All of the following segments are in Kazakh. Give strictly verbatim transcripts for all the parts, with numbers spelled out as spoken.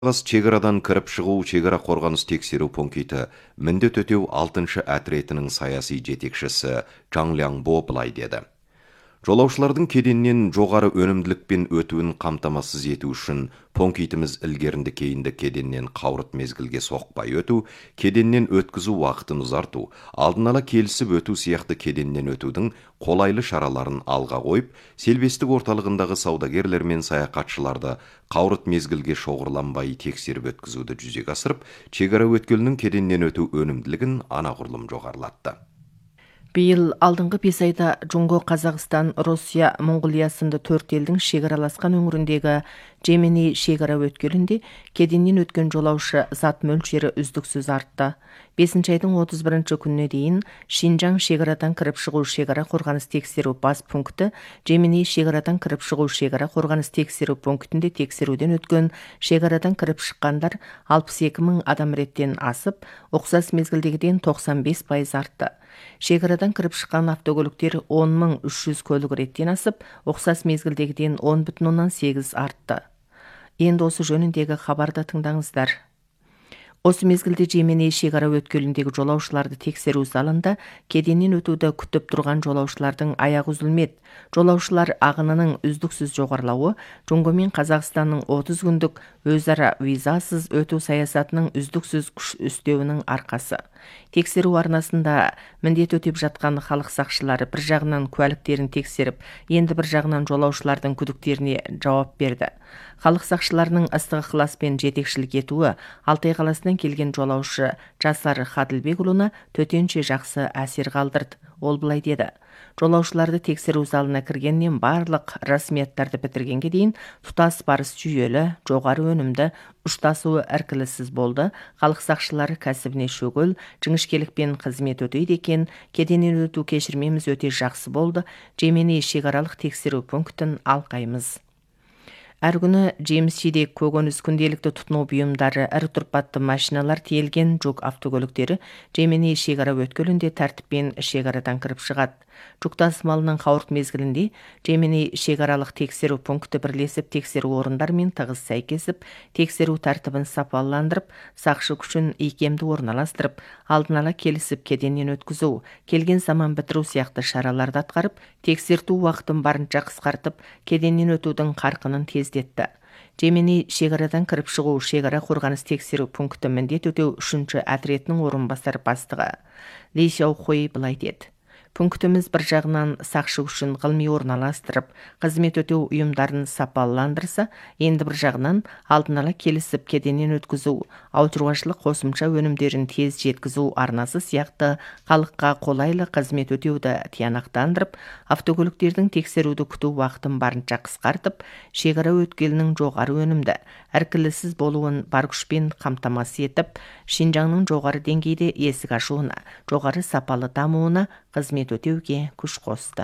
Қаз чеградан кіріп шығу чегара қорғаныс тексеру пункті міндет өтеу алтыншы әтіретінің саяси жетекшісі Чаң Ляңбо былай деді. Жолаушылардың кеденнен жоғары өнімділікпен өтуін қамтамасыз ету үшін пунктіміз ілгерінді кейінді кеденнен қауырт мезгілге соқпай өту, кеденнен өткізу уақытын ұзарту, алдын ала келісіп өту сияқты кеденнен өтудің қолайлы шараларын алға қойып, селбестік орталығындағы саудагерлер мен саяхатшыларды қауырт мезгілге шоғырланбай тексеріп өткізуді жүзеге асырып, шекара өткелінің кеденнен өту өнімділігін анағұрлым жоғарылатты. Биыл алдыңғы бес айда Жонго, Қазақстан, Россия, Монғолия сынды төрт елдің шекараласқан өңіріндегі Жемени шекара өткелінде кеденнен өткен жолаушы зат мөлшері үздіксіз артты. бесінші айдың отыз бірінші күніне дейін Шинжаң шекарадан кіріп шығу шекара қорғаныс тексеру бас пункті, Жемени шекарадан кіріп шығу шекара қорғаныс тексеру пунктінде тексеруден өткен шекарадан кіріп шыққандар алпыс екі мың адам реттен асып, ұқсас мезгілдегіден тоқсан бес пайыз артты. Шекарадан кіріп шыққан автокөліктер он мың үш жүз көлік реттен асып, ұқсас мезгілдегіден он бүтін оннан сегіз артты. Енді осы жөніндегі хабарды тыңдаңыздар. Осы мезгілде Жемени шекара өткеліндегі жолаушыларды тексеру залында кеденнен өтуді күтіп тұрған жолаушылардың аяғы үзілмеді. Жолаушылар ағынының үздіксіз жоғарылауы Жонго мен Қазақстанның отыз күндік өзара визасыз өту саясатының үздіксіз күш үстеуінің арқасы. Тексеру арнасында міндет өтеп жатқан халық сақшылары бір жағынан куәліктерін тексеріп, енді бір жағынан жолаушылардың күдіктеріне жауап берді. Халық сақшыларының ыстық ықыласпен жетекшілік етуі Алтай қаласынан келген жолаушы Жасар Хадылбекұлына төтенше жақсы әсер қалдырды. Ол былай деді: жолаушыларды тексеру залына кіргеннен барлық расмияттарды бітіргенге дейін тұтас барыс жүйелі, жоғары өнімді, ұштасуы іркіліссіз болды. Халық сақшылары кәсібіне шөгіл, жіңішкелікпен қызмет өтейді екен, кеденнен өту кешірмеміз өте жақсы болды. Жемени шекаралық тексеру пунктін алқаймыз. Әр күні жеміс-жидек, көкөніс, күнделікті тұтыну бұйымдары, ірі тұрпатты машиналар тиелген жүк автокөліктері Жемени шекара өткелінде тәртіппен шекарадан кіріп шығады. Жүк тасымалының қауырт мезгілінде Жемени шекаралық тексеру пункті бірлесіп тексеру орындарымен тығыз сәйкесіп, тексеру тәртібін сапаландырып, сақшы күшін икемді орналастырып, алдын ала келісіп кеденнен өткізу, келген заман бітіру сияқты шараларды атқарып, тексерту уақытын барынша қысқартып, кеденнен өтудің қарқынын тездетті. Жемени шекарадан кіріп шығу шекара қорғаныс тексеру пункті міндет өтеу үшінші әтіретінің орынбасар бастығы Ли Сяохуй былай деді: пунктіміз бір жағынан сақшы үшін ғылыми орналастырып, қызмет өтеу ұйымдарын сапаландырса, енді бір жағынан алдын ала келісіп кеденнен өткізу, ауылшаруашылық қосымша өнімдерін тез жеткізу арнасы сияқты халыққа қолайлы қызмет өтеуді тиянақтандырып, автокөліктердің тексеруді күту уақытын барынша қысқартып, шекара өткелінің жоғары өнімді, іркіліссіз болуын бар күшпен қамтамасыз етіп, Шинжаңның жоғары деңгейде есік ашуына, жоғары сапалы дамуына қызмет өтеуге күш қосты.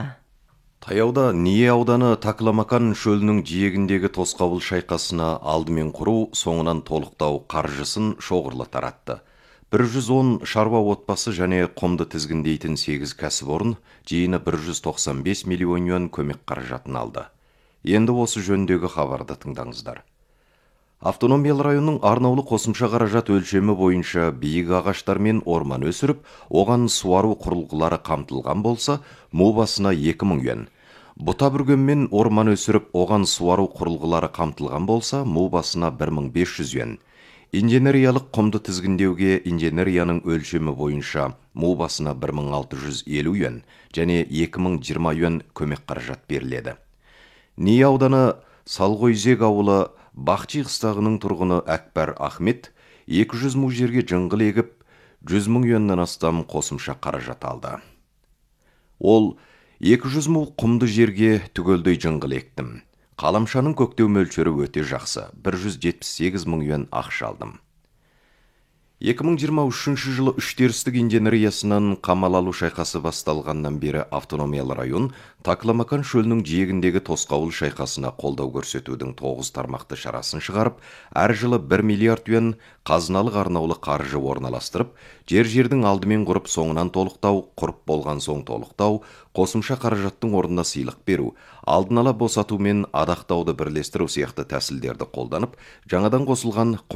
Таяуда Ние ауданы Такламакан шөлінің жиегіндегі тосқауыл шайқасына алдымен құру, соңынан толықтау қаржысын шоғырлы таратты. бір жүз он шаруа отбасы және құмды тізгіндейтін сегіз кәсіпорын жиыны бір жүз тоқсан бес миллион юан көмек қаражатын алды. Енді осы жөндегі хабарды тыңдаңыздар. Автономиялы районның арнаулы қосымша қаражат өлшемі бойынша биік ағаштар мен орман өсіріп, оған суару құрылғылары қамтылған болса, му басына екі мың юан. Бұта бүрген мен орман өсіріп, оған суару құрылғылары қамтылған болса, му басына бір мың бес жүз юан. Инженериялық құмды тізгіндеуге инженерияның өлшемі бойынша му басына бір мың алты жүз елу юан және екі мың жиырма юан көмек қаражат беріледі. Ние ауданы Салғойзек ауылы Бақчи қыстағының тұрғыны Әкбар Ахмет екі жүз му жерге жыңғыл егіп, жүз мың юаннан астам қосымша қаражат алды. Ол екі жүз му құмды жерге түгелдей жыңғыл ектім. Қаламшаның көктеу мөлшері өте жақсы, бір жүз жетпіс сегіз мың юан ақша алдым. эки миң жыйырма үчүнчү жылы үчтерстик инженериясынан камал алуу шайкасы башталгандан бери автономиялы район Такламакан шөлүнүн жээгиндеги тоскабыл шайкасына колдоо көрсөтүүдүн тогуз тармакты чарасын чыгарып, ар жылы бир миллиард юан казыналык арнаулы каржы орналастырып, жер жердин алдымен куруп соңунан толуктау, куруп болгон соң толуктау, косумча каражаттын ордуна сыйлык берүү, алдын ала босатуу менен адактауду бирлештирүү сыяктуу тәсилдерди колдонуп, жаңадан косулган